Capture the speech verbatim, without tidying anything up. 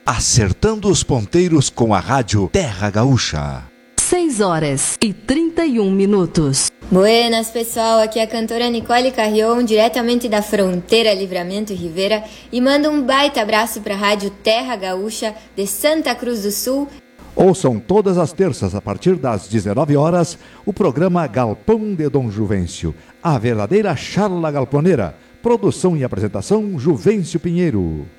acertando os ponteiros com a rádio Terra Gaúcha. seis horas e trinta e um minutos. Buenas, pessoal, aqui é a cantora Nicole Carrion, diretamente da fronteira Livramento e Rivera, e mando um baita abraço para a rádio Terra Gaúcha de Santa Cruz do Sul. Ouçam todas as terças, a partir das dezenove horas, o programa Galpão de Dom Juvencio, a verdadeira charla galponeira. Produção e apresentação, Juvencio Pinheiro.